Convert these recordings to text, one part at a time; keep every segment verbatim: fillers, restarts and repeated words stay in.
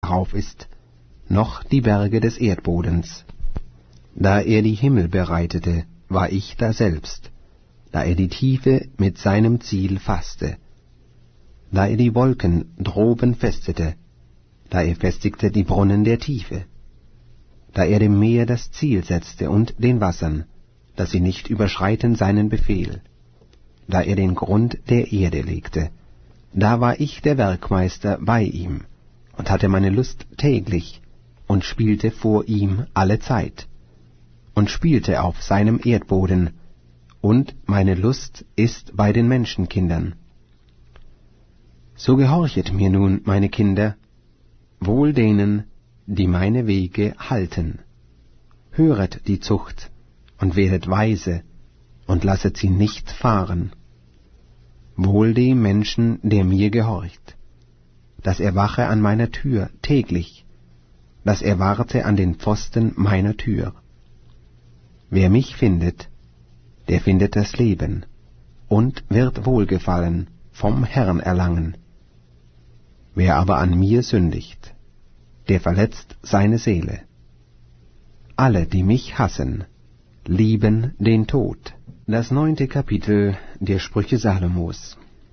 rauf ist, noch die Berge des Erdbodens. Da er die Himmel bereitete, war ich daselbst, da er die Tiefe mit seinem Ziel fasste, da er die Wolken droben festete, da er festigte die Brunnen der Tiefe, da er dem Meer das Ziel setzte und den Wassern, dass sie nicht überschreiten seinen Befehl, da er den Grund der Erde legte, da war ich der Werkmeister bei ihm und hatte meine Lust täglich und spielte vor ihm alle Zeit und spielte auf seinem Erdboden, und meine Lust ist bei den Menschenkindern. So gehorchet mir nun, meine Kinder, wohl denen, die meine Wege halten. Höret die Zucht und werdet weise und lasset sie nicht fahren. Wohl dem Menschen, der mir gehorcht, dass er wache an meiner Tür täglich, dass er warte an den Pfosten meiner Tür. Wer mich findet, der findet das Leben und wird Wohlgefallen vom Herrn erlangen. Wer aber an mir sündigt, der verletzt seine Seele. Alle, die mich hassen, lieben den Tod. Das neunte Kapitel der Sprüche Salomos.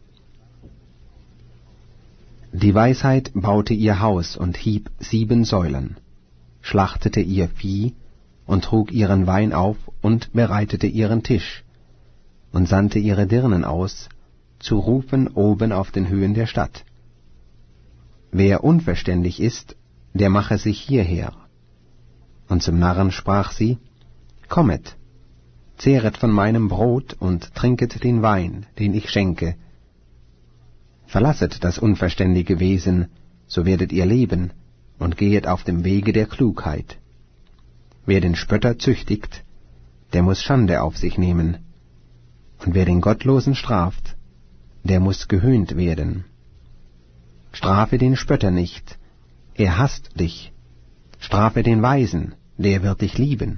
Die Weisheit baute ihr Haus und hieb sieben Säulen, schlachtete ihr Vieh und trug ihren Wein auf und bereitete ihren Tisch und sandte ihre Dirnen aus, zu rufen oben auf den Höhen der Stadt. Wer unverständig ist, der mache sich hierher. Und zum Narren sprach sie, Kommet, zehret von meinem Brot und trinket den Wein, den ich schenke. Verlasset das unverständige Wesen, so werdet ihr leben, und gehet auf dem Wege der Klugheit. Wer den Spötter züchtigt, der muß Schande auf sich nehmen, und wer den Gottlosen straft, der muß gehöhnt werden. Strafe den Spötter nicht, er hasst dich, strafe den Weisen, der wird dich lieben.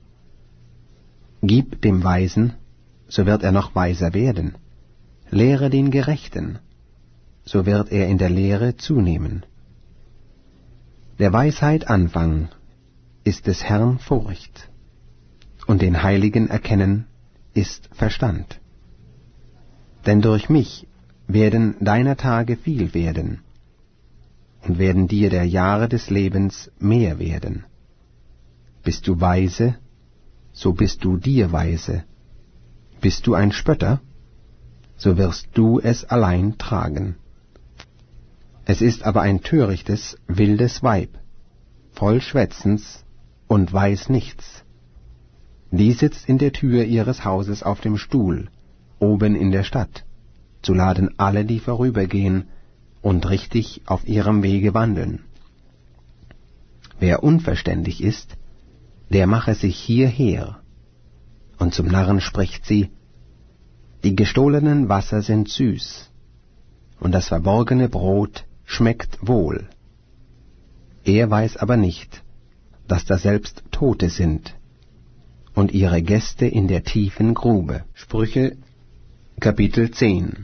Gib dem Weisen, so wird er noch weiser werden, lehre den Gerechten, so wird er in der Lehre zunehmen. Der Weisheit Anfang ist des Herrn Furcht, und den Heiligen erkennen ist Verstand. Denn durch mich werden deiner Tage viel werden, und werden dir der Jahre des Lebens mehr werden. Bist du weise, so bist du dir weise. Bist du ein Spötter, so wirst du es allein tragen. Es ist aber ein törichtes, wildes Weib, voll Schwätzens und weiß nichts. Die sitzt in der Tür ihres Hauses auf dem Stuhl, oben in der Stadt, zu laden alle, die vorübergehen und richtig auf ihrem Wege wandeln. Wer unverständig ist, der mache sich hierher. Und zum Narren spricht sie, die gestohlenen Wasser sind süß, und das verborgene Brot schmeckt wohl. Er weiß aber nicht, dass da selbst Tote sind, und ihre Gäste in der tiefen Grube. Sprüche, Kapitel zehn.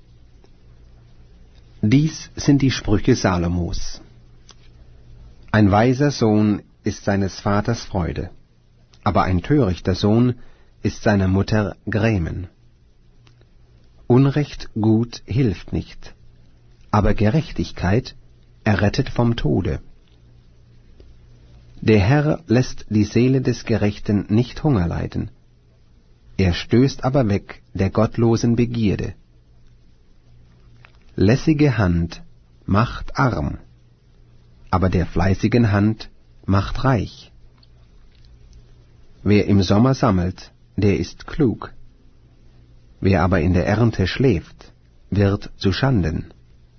Dies sind die Sprüche Salomos. Ein weiser Sohn ist seines Vaters Freude, aber ein törichter Sohn ist seiner Mutter Grämen. Unrecht gut hilft nicht, aber Gerechtigkeit errettet vom Tode. Der Herr lässt die Seele des Gerechten nicht Hunger leiden, er stößt aber weg der gottlosen Begierde. Lässige Hand macht arm, aber der fleißigen Hand macht reich. Wer im Sommer sammelt, der ist klug. Wer aber in der Ernte schläft, wird zu Schanden.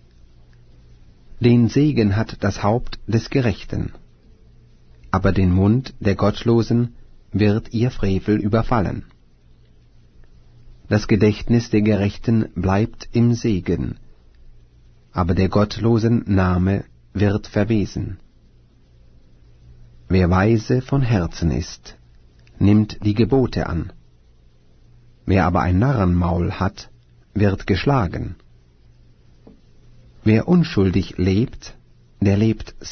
Den Segen hat das Haupt des Gerechten, aber den Mund der Gottlosen wird ihr Frevel überfallen. Das Gedächtnis der Gerechten bleibt im Segen, aber der Gottlosen Name wird verwesen. Wer weise von Herzen ist, nimmt die Gebote an. Wer aber ein Narrenmaul hat, wird geschlagen. Wer unschuldig lebt, der lebt